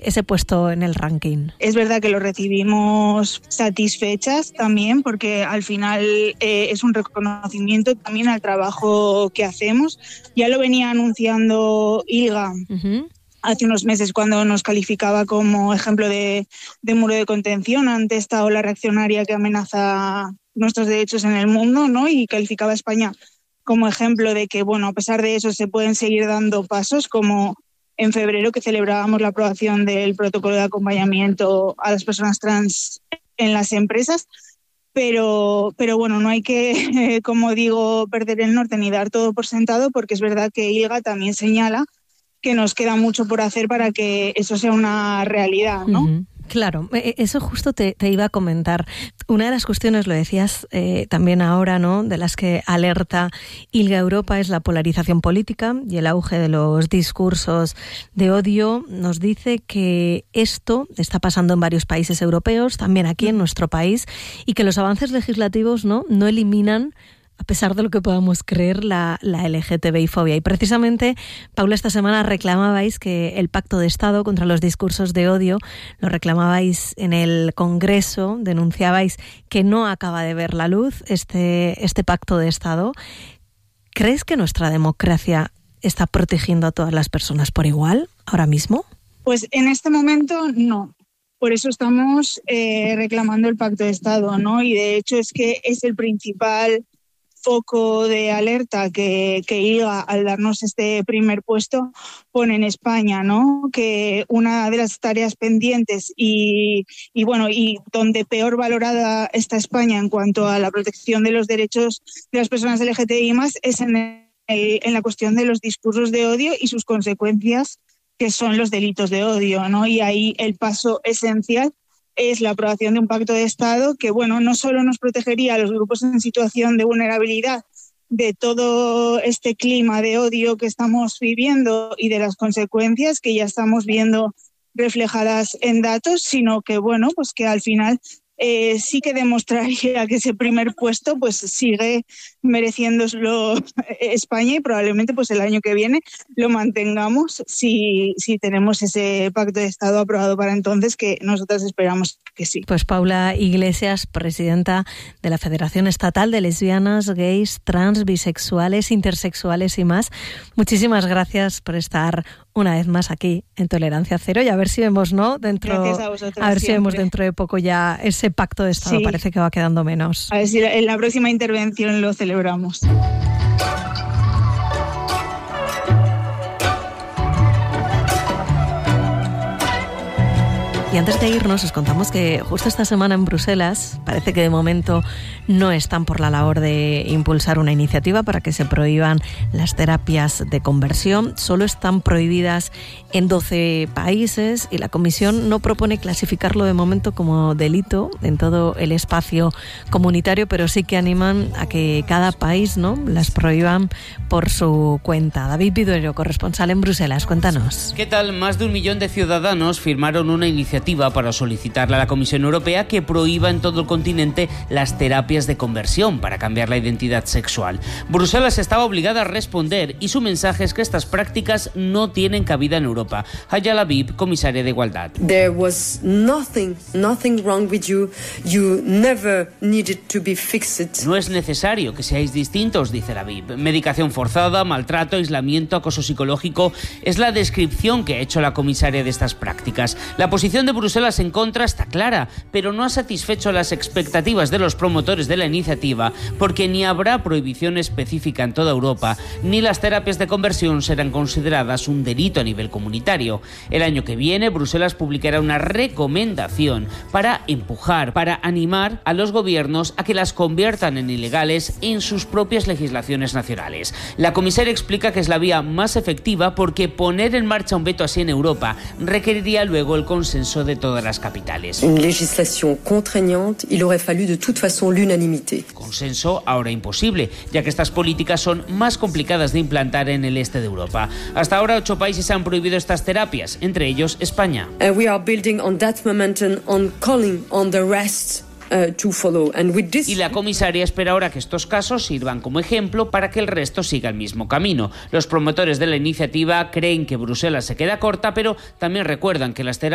ese puesto en el ranking. Es verdad que lo recibimos satisfechas también, porque al final es un reconocimiento también al trabajo que hacemos. Ya lo venía anunciando ILGA hace unos meses cuando nos calificaba como ejemplo de muro de contención ante esta ola reaccionaria que amenaza nuestros derechos en el mundo, ¿no? Y calificaba a España como ejemplo de que, bueno, a pesar de eso se pueden seguir dando pasos, como en febrero que celebrábamos la aprobación del protocolo de acompañamiento a las personas trans en las empresas. Pero bueno, no hay que, como digo, perder el norte ni dar todo por sentado, porque es verdad que ILGA también señala que nos queda mucho por hacer para que eso sea una realidad, ¿no? Uh-huh. Claro, eso justo te iba a comentar. Una de las cuestiones, lo decías también ahora, ¿no?, de las que alerta ILGA Europa es la polarización política y el auge de los discursos de odio. Nos dice que esto está pasando en varios países europeos, también aquí en nuestro país, y que los avances legislativos no eliminan, a pesar de lo que podamos creer, la LGTBI-fobia. Y precisamente, Paula, esta semana reclamabais que el Pacto de Estado contra los discursos de odio, lo reclamabais en el Congreso, denunciabais que no acaba de ver la luz este Pacto de Estado. ¿Crees que nuestra democracia está protegiendo a todas las personas por igual ahora mismo? Pues en este momento no. Por eso estamos reclamando el Pacto de Estado, ¿no? Y de hecho es que es el principal foco de alerta que ILGA, al darnos este primer puesto, pone en España, ¿no? Que una de las tareas pendientes y donde peor valorada está España en cuanto a la protección de los derechos de las personas LGTBI+, es en la cuestión de los discursos de odio y sus consecuencias, que son los delitos de odio, ¿no? Y ahí el paso esencial es la aprobación de un pacto de Estado que, bueno, no solo nos protegería a los grupos en situación de vulnerabilidad de todo este clima de odio que estamos viviendo y de las consecuencias que ya estamos viendo reflejadas en datos, sino que, bueno, pues que al final sí que demostraría que ese primer puesto pues sigue mereciéndoslo España, y probablemente pues el año que viene lo mantengamos si tenemos ese pacto de Estado aprobado para entonces, que nosotras esperamos que sí. Pues Paula Iglesias, presidenta de la Federación Estatal de Lesbianas, Gays, Trans, Bisexuales, Intersexuales y más, muchísimas gracias por estar una vez más aquí en Tolerancia Cero, y a ver si vemos, ¿no?, si vemos dentro de poco ya ese pacto de Estado. Sí. Parece que va quedando menos. A ver si en la próxima intervención lo celebramos. Y antes de irnos, os contamos que justo esta semana en Bruselas parece que de momento no están por la labor de impulsar una iniciativa para que se prohíban las terapias de conversión. Solo están prohibidas en 12 países y la Comisión no propone clasificarlo de momento como delito en todo el espacio comunitario, pero sí que animan a que cada país, ¿no?, las prohíban por su cuenta. David Viduero, corresponsal en Bruselas, cuéntanos. ¿Qué tal? Más de 1 millón de ciudadanos firmaron una iniciativa para solicitarle a la Comisión Europea que prohíba en todo el continente las terapias de conversión para cambiar la identidad sexual. Bruselas estaba obligada a responder y su mensaje es que estas prácticas no tienen cabida en Europa. Haya Labib, comisaria de Igualdad. There was nothing wrong with you. You never needed to be fixed. No es necesario que seáis distintos, dice Labib. Medicación forzada, maltrato, aislamiento, acoso psicológico es la descripción que ha hecho la comisaria de estas prácticas. La posición de Bruselas en contra está clara, pero no ha satisfecho las expectativas de los promotores de la iniciativa, porque ni habrá prohibición específica en toda Europa, ni las terapias de conversión serán consideradas un delito a nivel comunitario. El año que viene, Bruselas publicará una recomendación para empujar, para animar a los gobiernos a que las conviertan en ilegales en sus propias legislaciones nacionales. La comisaria explica que es la vía más efectiva porque poner en marcha un veto así en Europa requeriría luego el consenso de todas las capitales. Une legislación contraignante, il aurait fallu de toute façon l'unanimité. Consenso ahora imposible, ya que estas políticas son más complicadas de implantar en el este de Europa. Hasta ahora 8 países han prohibido estas terapias, entre ellos España. We are building on that momentum, on calling on the rest to follow. And with this... Y la comisaria espera ahora que estos casos sirvan como ejemplo para que el resto siga el mismo camino. Los promotores de la iniciativa creen que Bruselas se queda corta, pero también recuerdan que las terapias